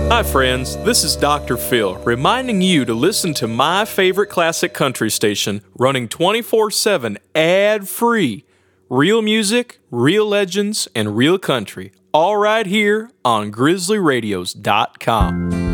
Hi, friends. This is Dr. Phil, reminding you to listen to my favorite classic country station, running 24/7 ad-free. Real music, real legends, and real country, all right here on GrizzlyRadios.com.